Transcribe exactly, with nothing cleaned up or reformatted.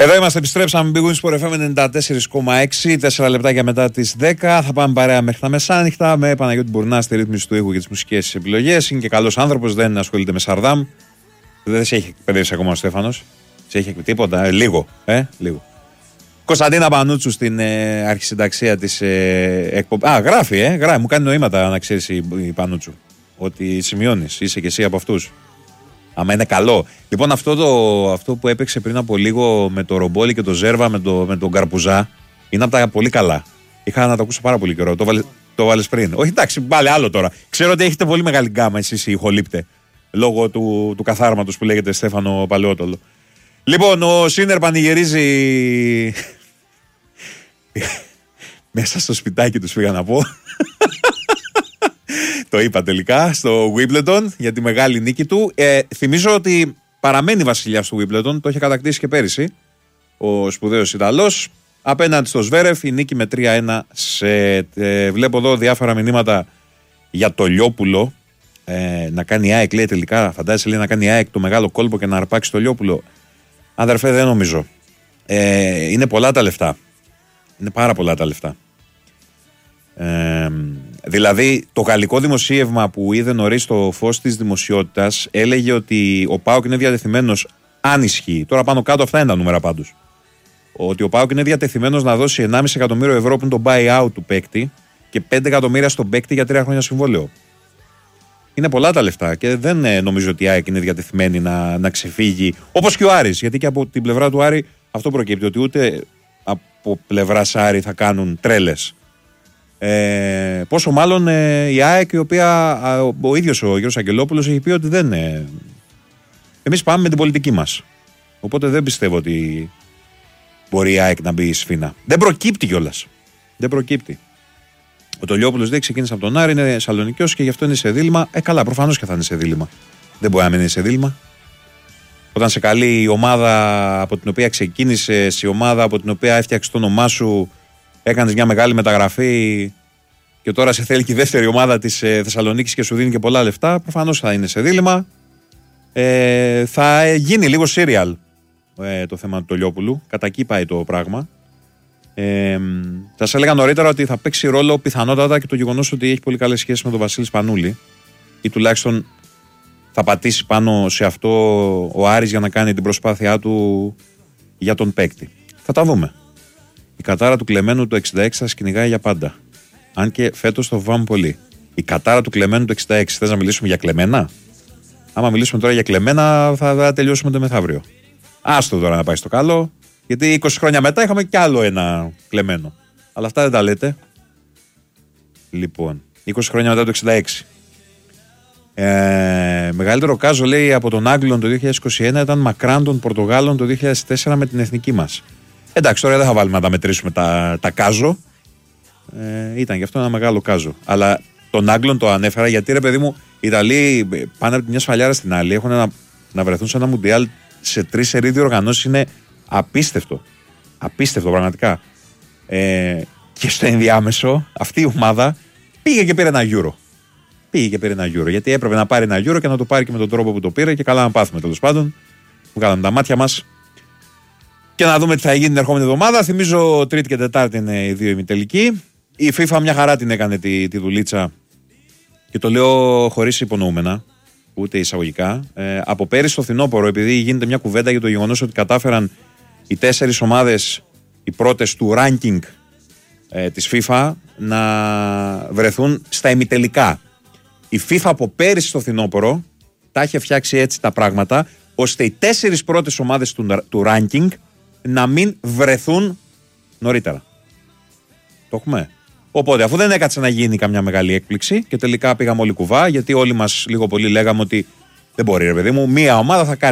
Εδώ είμαστε, επιστρέψαμε. Μπήκουν στο εφ εμ ενενήντα τέσσερα κόμμα έξι, τέσσερα λεπτάκια μετά τις δέκα. Θα πάμε παρέα μέχρι τα μεσάνυχτα με Παναγιώτη Μπουρνά στη ρύθμιση του ήχου και τις μουσικές επιλογές. Είναι και καλός άνθρωπος, δεν ασχολείται με Σαρδάμ. Δεν σε έχει εκπαιδεύσει ακόμα ο Στέφανος. Σε έχει τίποτα, ε, λίγο. Ε, λίγο. Κωνσταντίνα Πανούτσου στην ε, αρχισυνταξία της ε, εκπομπής. Α, γράφει, ε, γράφει. Μου κάνει νοήματα να ξέρεις η, η Πανούτσου. Ότι σημειώνεις, είσαι και εσύ από αυτούς. Άμα είναι καλό. Λοιπόν, αυτό, το, αυτό που έπαιξε πριν από λίγο με το Ρομπόλι και το Ζέρβα, με, το, με τον Καρπουζά, είναι από τα πολύ καλά. Είχα να το ακούσω πάρα πολύ καιρό. Το, βάλε, το βάλες πριν. Όχι, εντάξει, πάλι άλλο τώρα. Ξέρω ότι έχετε πολύ μεγάλη γκάμα εσείς οι ηχολήπτε. Λόγω του, του καθάρματος που λέγεται Στέφανο Παλαιότολο. Λοιπόν, ο Σίνερ πανηγυρίζει. Μέσα στο σπιτάκι του πήγα να πω. Το είπα τελικά στο Wimbledon για τη μεγάλη νίκη του. Ε, θυμίζω ότι παραμένει βασιλιάς του Wimbledon, το είχε κατακτήσει και πέρυσι ο σπουδαίος Ιταλός. Απέναντι στο Σβέρεφ, η νίκη με τρία ένα σετ. Ε, βλέπω εδώ διάφορα μηνύματα για το Λιόπουλο. Ε, να κάνει η ΑΕΚ, λέει τελικά. Φαντάζεσαι, λέει, να κάνει η ΑΕΚ το μεγάλο κόλπο και να αρπάξει το Λιόπουλο. Αδερφέ, δεν νομίζω. Ε, είναι πολλά τα λεφτά. Είναι πάρα πολλά τα λεφτά. Ε, δηλαδή το γαλλικό δημοσίευμα που είδε νωρίς το φως της δημοσιότητας έλεγε ότι ο ΠΑΟΚ είναι διατεθειμένος, αν ισχύει, τώρα πάνω κάτω αυτά είναι τα νούμερα πάντως, ότι ο ΠΑΟΚ είναι διατεθειμένος να δώσει ενάμιση εκατομμύριο ευρώ που είναι το buy-out του παίκτη και πέντε εκατομμύρια στον παίκτη για τρία χρόνια συμβόλαιο. Είναι πολλά τα λεφτά και δεν νομίζω ότι η ΑΕΚ είναι διατεθειμένη να, να ξεφύγει, όπως και ο Άρης, γιατί και από την πλευρά του Άρη αυτό προκύπτει, ότι ούτε από πλευράς Άρη θα κάνουν τρέλες. Ε, πόσο μάλλον ε, η ΑΕΚ, η οποία ο, ο ίδιος ο Γιώργος Αγγελόπουλος έχει πει ότι δεν. Ε, εμείς πάμε με την πολιτική μας. Οπότε δεν πιστεύω ότι μπορεί η ΑΕΚ να μπει η σφήνα. Δεν προκύπτει κιόλας. Δεν προκύπτει. Ο Τολιόπουλος δεν ξεκίνησε από τον Άρη, είναι Σαλονικιός και γι' αυτό είναι σε δίλημμα. Ε, καλά, προφανώς και θα είναι σε δίλημμα. Δεν μπορεί να μην είναι σε δίλημμα. Όταν σε καλεί η ομάδα από την οποία ξεκίνησες, η ομάδα από την οποία έφτιαξε το όνομά σου, έκανες μια μεγάλη μεταγραφή και τώρα σε θέλει και η δεύτερη ομάδα της ε, Θεσσαλονίκης και σου δίνει και πολλά λεφτά, προφανώς θα είναι σε δίλημμα. Ε, θα γίνει λίγο σύριαλ ε, το θέμα του Τολιόπουλου. Κατά εκεί πάει το πράγμα. Ε, θα σας έλεγα νωρίτερα ότι θα παίξει ρόλο πιθανότατα και το γεγονός ότι έχει πολύ καλές σχέσεις με τον Βασίλη Σπανούλη, ή τουλάχιστον θα πατήσει πάνω σε αυτό ο Άρης για να κάνει την προσπάθειά του για τον παίκτη. Θα τα δούμε. Η κατάρα του Κλεμένου το εξήντα έξι θα σκυνηγάει για πάντα. Αν και φέτος το φοβάμαι πολύ. Η κατάρα του Κλεμένου το εξήντα έξι. Θες να μιλήσουμε για Κλεμένα? Άμα μιλήσουμε τώρα για Κλεμένα, θα, θα τελειώσουμε το μεθαύριο. Άστο τώρα να πάει στο καλό, γιατί είκοσι χρόνια μετά είχαμε κι άλλο ένα Κλεμένο. Αλλά αυτά δεν τα λέτε. Λοιπόν, είκοσι χρόνια μετά το εξήντα έξι. Ε, μεγαλύτερο κάζο, λέει, από τον Άγγλων το δύο χιλιάδες είκοσι ένα ήταν μακράν των Πορτογάλων το δύο χιλιάδες τέσσερα με την εθνική μας. Εντάξει, τώρα δεν θα βάλουμε να τα μετρήσουμε τα, τα κάζο. Ε, ήταν γι' αυτό ένα μεγάλο κάζο. Αλλά τον Άγγλων το ανέφερα γιατί, ρε παιδί μου, οι Ιταλοί πάνε από τη μια σφαλιάρα στην άλλη. Έχουν να, να βρεθούν σε ένα Μουντιάλ σε τρεις σερί διοργανώσεις. Είναι απίστευτο. Απίστευτο, πραγματικά. Ε, και στο ενδιάμεσο, αυτή η ομάδα πήγε και πήρε ένα Euro. Πήγε και πήρε ένα Euro. Γιατί έπρεπε να πάρει ένα Euro και να το πάρει και με τον τρόπο που το πήρε. Και καλά να πάθουμε, τέλος πάντων. Βγάλαμε τα μάτια μας. Και να δούμε τι θα γίνει την ερχόμενη εβδομάδα. Θυμίζω Τρίτη και Τετάρτη είναι οι δύο ημιτελικοί. Η FIFA μια χαρά την έκανε τη, τη δουλίτσα. Και το λέω χωρίς υπονοούμενα, ούτε εισαγωγικά. Ε, από πέρυσι το φθινόπωρο, επειδή γίνεται μια κουβέντα για το γεγονός ότι κατάφεραν οι τέσσερις ομάδες, οι πρώτες του ranking ε, της FIFA, να βρεθούν στα ημιτελικά. Η FIFA από πέρυσι το φθινόπωρο τα είχε φτιάξει έτσι τα πράγματα, ώστε οι τέσσερις πρώτες ομάδες του, του ranking να μην βρεθούν νωρίτερα. Το έχουμε. Οπότε, αφού δεν έκατσε να γίνει καμιά μεγάλη έκπληξη και τελικά πήγαμε όλοι κουβά, γιατί όλοι μας λίγο πολύ λέγαμε ότι δεν μπορεί, ρε παιδί μου, μία ομάδα θα κάνει